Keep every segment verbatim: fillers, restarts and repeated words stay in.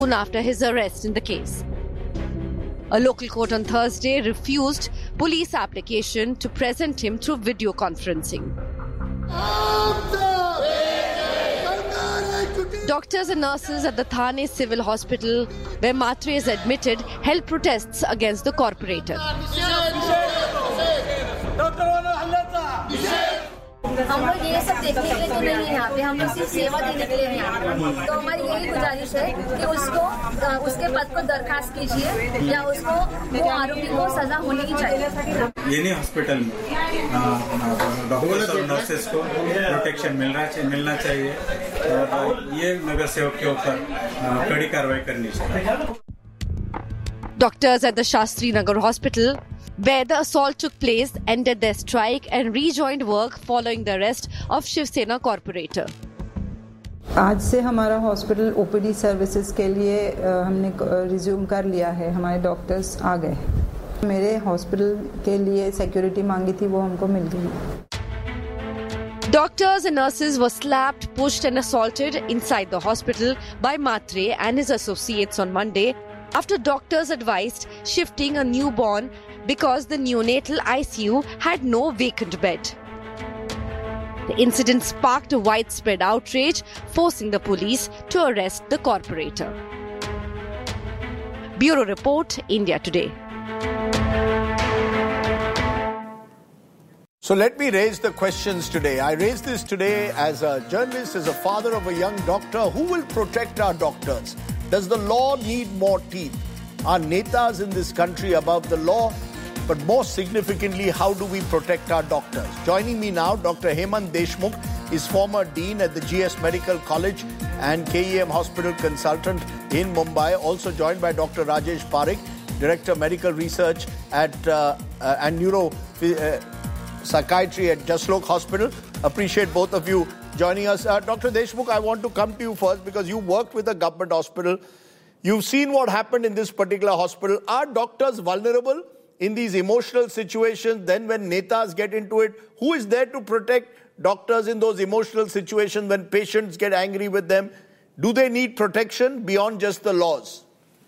soon after his arrest in the case. A local court on Thursday refused police application to present him through video conferencing. Doctors and nurses at the Thane Civil Hospital, where Matre is admitted, held protests against the corporator. हम लोग ये सब देखने के लिए तो नहीं है यहाँ पे, हम लोग सिर्फ सेवा देने के लिए यहाँ पे। तो हमारी यही गुजारिश है कि उसको उसके पद को दरखास्त कीजिए या उसको वो आरोपी को सजा होनी ही चाहिए। ये नहीं हॉस्पिटल में डॉक्टर्स और नर्सेस को प्रोटेक्शन मिलना चाहिए मिलना चाहिए और ये नगर सेवक के ऊपर कड़ी कार्रवाई करनी चाहिए। Doctors at the Shastri Nagar Hospital, where the assault took place, ended their strike and rejoined work following the arrest of Shiv Sena corporator. आज से हमारा हॉस्पिटल ओपीडी सर्विसेज के लिए हमने रिज्यूम कर लिया है, हमारे डॉक्टर्स आ गए। मेरे हॉस्पिटल के लिए सिक्योरिटी मांगी थी, वो हमको मिल गई। Doctors and nurses were slapped, pushed and assaulted inside the hospital by Matre and his associates on Monday after doctors advised shifting a newborn because the neonatal I C U had no vacant bed. The incident sparked a widespread outrage, forcing the police to arrest the corporator. Bureau Report, India Today. So let me raise the questions today. I raise this today as a journalist, as a father of a young doctor. Who will protect our doctors? Does the law need more teeth? Are netas in this country above the law? But more significantly, how do we protect our doctors? Joining me now, Doctor Hemant Deshmukh is former Dean at the G S Medical College and K E M Hospital consultant in Mumbai. Also joined by Doctor Rajesh Parekh, Director Medical Research at uh, uh, and Neuro uh, Psychiatry at Jaslok Hospital. Appreciate both of you joining us. Uh, Doctor Deshmukh, I want to come to you first because you worked with a government hospital. You've seen what happened in this particular hospital. Are doctors vulnerable in these emotional situations? Then when netas get into it, who is there to protect doctors in those emotional situations when patients get angry with them? Do they need protection beyond just the laws?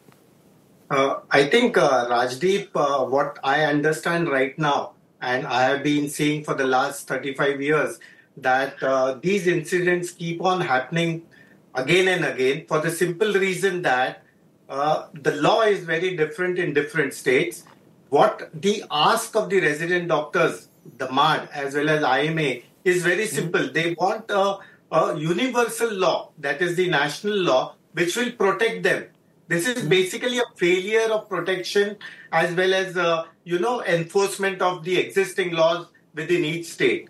Uh, I think, uh, Rajdeep, uh, what I understand right now, and I have been seeing for the last thirty-five years, that uh, these incidents keep on happening again and again for the simple reason that uh, the law is very different in different states. What the ask of the resident doctors, the M A D as well as I M A, is very simple. Mm-hmm. They want a, a universal law, that is the national law, which will protect them. This is basically a failure of protection as well as, uh, you know, enforcement of the existing laws within each state.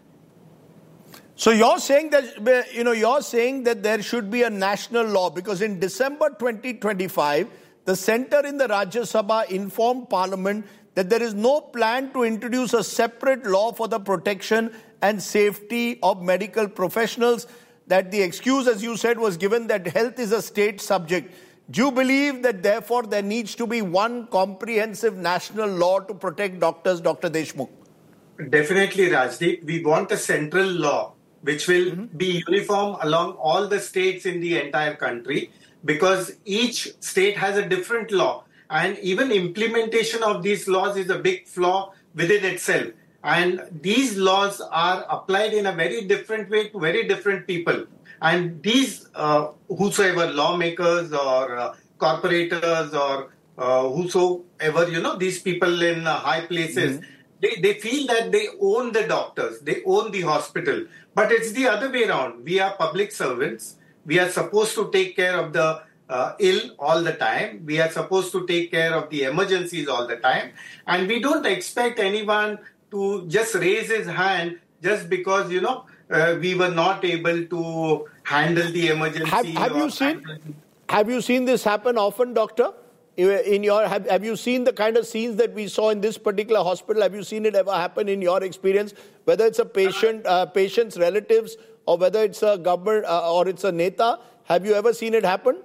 So you're saying that, you know, you're saying that there should be a national law because in December twenty twenty-five, the centre in the Rajya Sabha informed Parliament that there is no plan to introduce a separate law for the protection and safety of medical professionals, that the excuse, as you said, was given that health is a state subject. Do you believe that therefore there needs to be one comprehensive national law to protect doctors, Doctor Deshmukh? Definitely, Rajdeep. We want a central law which will mm-hmm. be uniform along all the states in the entire country, because each state has a different law. And even implementation of these laws is a big flaw within itself. And these laws are applied in a very different way to very different people. And these, uh, whosoever lawmakers or uh, corporators or uh, whosoever, you know, these people in uh, high places, mm-hmm. they, they feel that they own the doctors, they own the hospital. But it's the other way around. We are public servants. We are supposed to take care of the uh, ill all the time. We are supposed to take care of the emergencies all the time. And we don't expect anyone to just raise his hand just because, you know, uh, we were not able to handle the emergency. Have, have you seen handle... Have you seen this happen often, Doctor? In your have, have you seen the kind of scenes that we saw in this particular hospital? Have you seen it ever happen in your experience? Whether it's a patient, uh, patient's relatives, or whether it's a government uh, or it's a neta, have you ever seen it happen?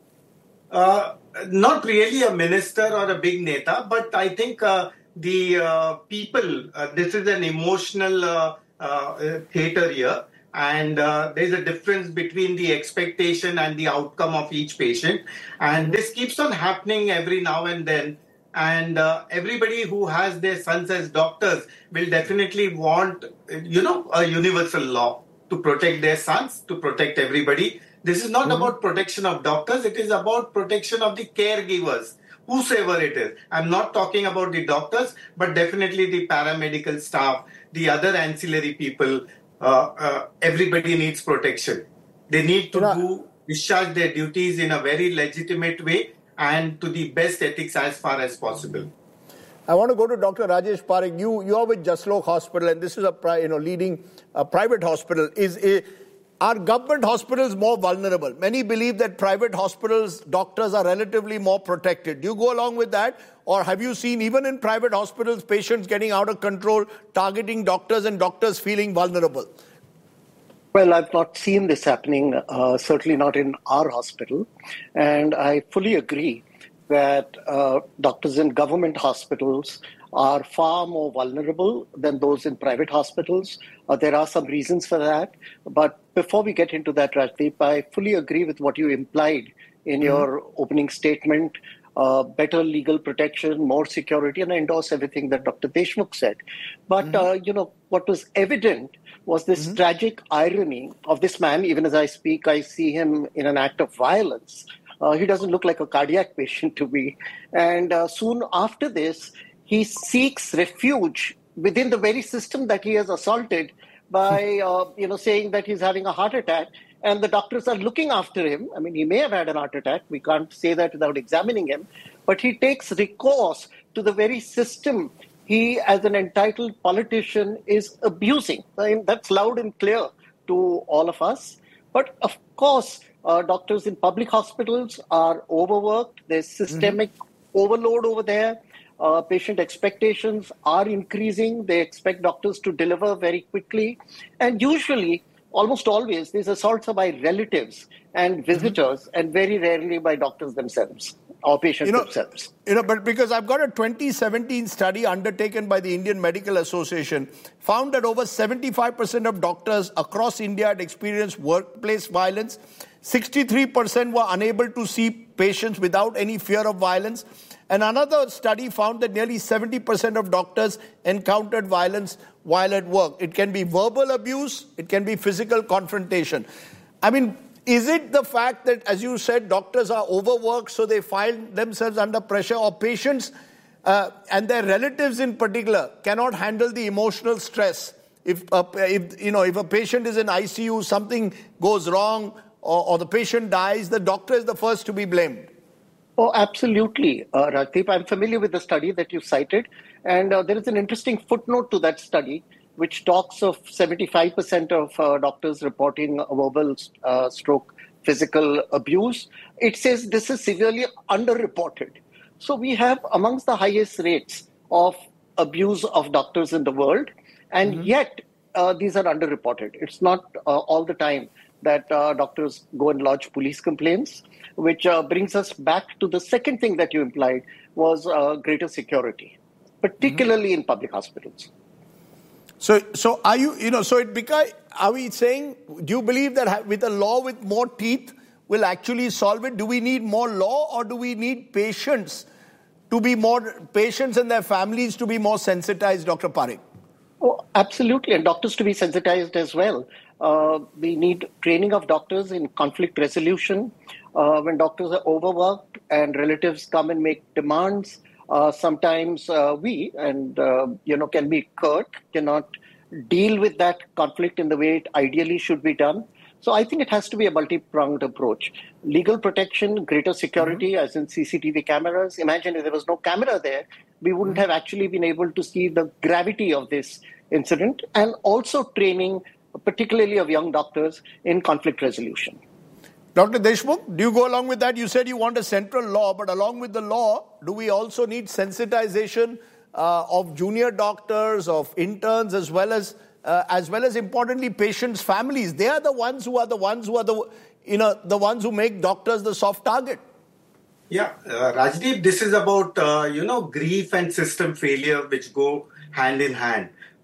Uh, not really a minister or a big neta, but I think uh, the uh, people. Uh, this is an emotional uh, uh, theater here. and uh, there's a difference between the expectation and the outcome of each patient. And this keeps on happening every now and then. And uh, everybody who has their sons as doctors will definitely want, you know, a universal law to protect their sons, to protect everybody. This is not mm-hmm. about protection of doctors. It is about protection of the caregivers, whosoever it is. I'm not talking about the doctors, but definitely the paramedical staff, the other ancillary people. Uh, uh, everybody needs protection. They need to do discharge their duties in a very legitimate way and to the best ethics as far as possible. I want to go to Doctor Rajesh Parekh. You you are with Jaslok Hospital, and this is a pri- you know leading a private hospital. Is a, are government hospitals more vulnerable? Many believe that private hospitals doctors are relatively more protected. Do you go along with that, or have you seen even in private hospitals patients getting out of control, targeting doctors, and doctors feeling vulnerable? Well, I've not seen this happening, uh, certainly not in our hospital. And I fully agree that uh, doctors in government hospitals are far more vulnerable than those in private hospitals. Uh, there are some reasons for that. But before we get into that, Rajdeep, I fully agree with what you implied in mm-hmm. your opening statement. Uh, better legal protection, more security, and I endorse everything that Doctor Deshmukh said. But, mm-hmm. uh, you know, what was evident was this mm-hmm. tragic irony of this man. Even as I speak, I see him in an act of violence. Uh, he doesn't look like a cardiac patient to me. And uh, soon after this, he seeks refuge within the very system that he has assaulted by, uh, you know, saying that he's having a heart attack. And the doctors are looking after him. I mean, he may have had an heart attack. We can't say that without examining him. But he takes recourse to the very system he, as an entitled politician, is abusing. I mean, that's loud and clear to all of us. But of course, uh, doctors in public hospitals are overworked. There's systemic mm-hmm. overload over there. Uh, patient expectations are increasing. They expect doctors to deliver very quickly. And usually, almost always, these assaults are by relatives and visitors, mm-hmm. and very rarely by doctors themselves or patients you know, themselves. You know, but because I've got a twenty seventeen study undertaken by the Indian Medical Association found that over seventy-five percent of doctors across India had experienced workplace violence. sixty-three percent were unable to see patients without any fear of violence. And another study found that nearly seventy percent of doctors encountered violence while at work. It can be verbal abuse, it can be physical confrontation. I mean, is it the fact that, as you said, doctors are overworked, so they find themselves under pressure, or patients uh, and their relatives in particular cannot handle the emotional stress? If, uh, if you know, if a patient is in I C U, something goes wrong, or, or the patient dies, the doctor is the first to be blamed. Oh, absolutely, uh, Rajdeep. I'm familiar with the study that you cited. And uh, there is an interesting footnote to that study, which talks of seventy-five percent of uh, doctors reporting verbal uh, stroke physical abuse. It says this is severely underreported. So we have amongst the highest rates of abuse of doctors in the world. And mm-hmm. yet, uh, these are underreported. It's not uh, all the time that uh, doctors go and lodge police complaints, which uh, brings us back to the second thing that you implied was uh, greater security, particularly mm-hmm. in public hospitals. So, so are you, you know, so it because, are we saying, do you believe that with a law with more teeth will actually solve it? Do we need more law, or do we need patients to be more, patients and their families to be more sensitized, Doctor Parekh? Oh, absolutely. And doctors to be sensitized as well. Uh, we need training of doctors in conflict resolution. Uh, when doctors are overworked and relatives come and make demands, uh, sometimes uh, we, and uh, you know, can be curt, cannot deal with that conflict in the way it ideally should be done. So I think it has to be a multi-pronged approach. Legal protection, greater security, mm-hmm. as in C C T V cameras. Imagine if there was no camera there, we wouldn't mm-hmm. have actually been able to see the gravity of this incident, and also training, particularly of young doctors, in conflict resolution. Doctor Deshmukh, do you go along with that? You said you want a central law, but along with the law, do we also need sensitization uh, of junior doctors, of interns, as well as uh, as well as importantly patients' families? They are the ones who are the ones who are the you know the ones who make doctors the soft target. Yeah, uh, Rajdeep, this is about uh, you know grief and system failure, which go hand in hand.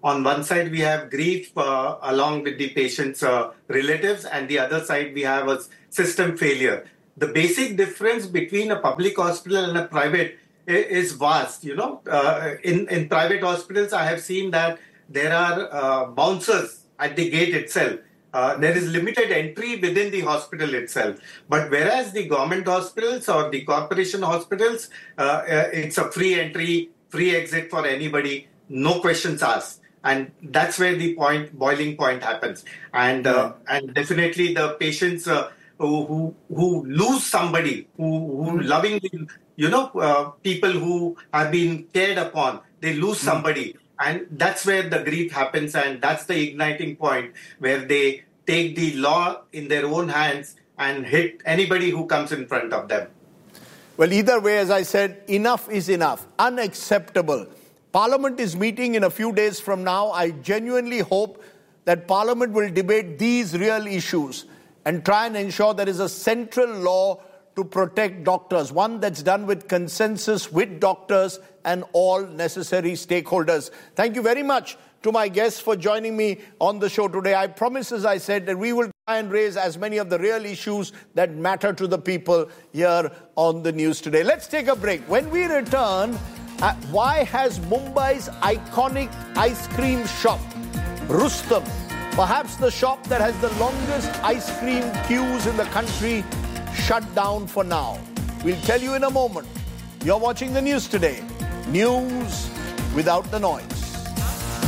On one side, we have grief uh, along with the patient's uh, relatives, and the other side, we have a system failure. The basic difference between a public hospital and a private is vast. You know, uh, in, in private hospitals, I have seen that there are uh, bouncers at the gate itself. Uh, there is limited entry within the hospital itself. But whereas the government hospitals or the corporation hospitals, uh, uh, it's a free entry, free exit for anybody, no questions asked. And that's where the point, boiling point happens. And uh, and definitely the patients uh, who, who who lose somebody, who, who mm. lovingly, you know, uh, people who have been cared upon, they lose mm. somebody. And that's where the grief happens, and that's the igniting point where they take the law in their own hands and hit anybody who comes in front of them. Well, either way, as I said, enough is enough. Unacceptable. Parliament is meeting in a few days from now. I genuinely hope that Parliament will debate these real issues and try and ensure there is a central law to protect doctors, one that's done with consensus with doctors and all necessary stakeholders. Thank you very much to my guests for joining me on the show today. I promise, as I said, that we will try and raise as many of the real issues that matter to the people here on the news today. Let's take a break. When we return, uh, why has Mumbai's iconic ice cream shop, Rustom, perhaps the shop that has the longest ice cream queues in the country, shut down for now? We'll tell you in a moment. You're watching the news today. News without the noise.